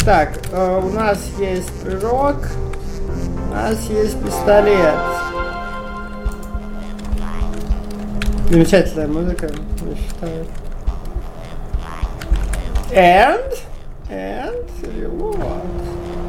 Так, у нас есть прыжок, у нас есть пистолет. Замечательная музыка, я считаю. And reload.